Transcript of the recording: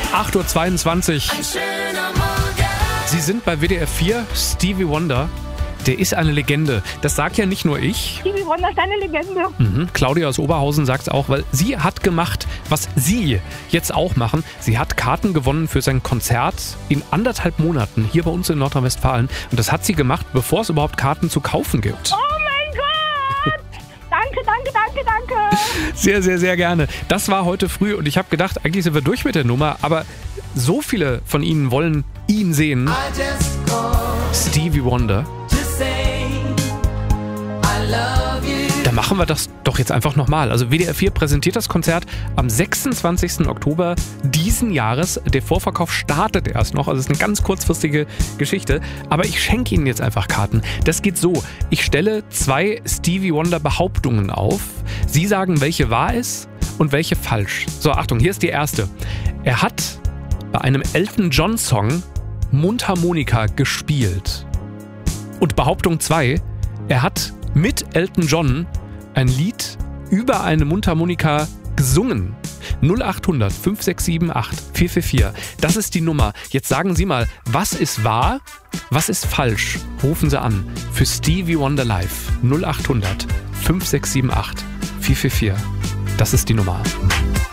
8:22 Uhr. Sie sind bei WDR 4, Stevie Wonder. Der ist eine Legende. Das sagt ja nicht nur ich. Stevie Wonder ist eine Legende. Claudia aus Oberhausen sagt es auch, weil sie hat gemacht, was Sie jetzt auch machen. Sie hat Karten gewonnen für sein Konzert in 1,5 Monaten hier bei uns in Nordrhein-Westfalen. Und das hat sie gemacht, bevor es überhaupt Karten zu kaufen gibt. Oh mein Gott! Danke. Sehr, sehr, sehr gerne. Das war heute früh und ich habe gedacht, eigentlich sind wir durch mit der Nummer, aber so viele von Ihnen wollen ihn sehen. Stevie Wonder. Da machen wir das doch jetzt einfach nochmal. Also WDR 4 präsentiert das Konzert am 26. Oktober diesen Jahres. Der Vorverkauf startet erst noch, also es ist eine ganz kurzfristige Geschichte. Aber ich schenke Ihnen jetzt einfach Karten. Das geht so, ich stelle 2 Stevie Wonder Behauptungen auf. Sie sagen, welche wahr ist und welche falsch. So, Achtung, hier ist die erste. Er hat bei einem Elton John Song Mundharmonika gespielt. Und Behauptung 2, er hat mit Elton John ein Lied über eine Mundharmonika gesungen. 0800 5678 444. Das ist die Nummer. Jetzt sagen Sie mal, was ist wahr, was ist falsch? Rufen Sie an für Stevie Wonder Live. 0800 5678 444. Das ist die Nummer.